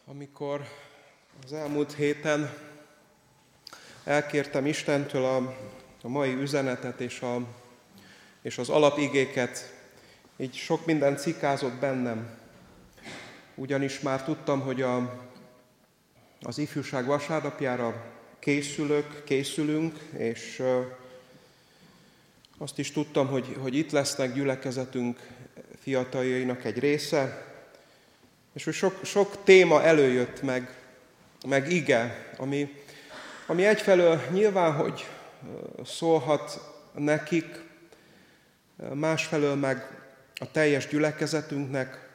Amikor az elmúlt héten elkértem Istentől a mai üzenetet és az alapigéket, így sok minden cikkázott bennem. Ugyanis már tudtam, hogy az ifjúság vasárnapjára készülünk, és azt is tudtam, hogy itt lesznek gyülekezetünk fiataljainak egy része, és hogy sok téma előjött meg ige, ami egyfelől nyilván, hogy szólhat nekik, másfelől meg a teljes gyülekezetünknek,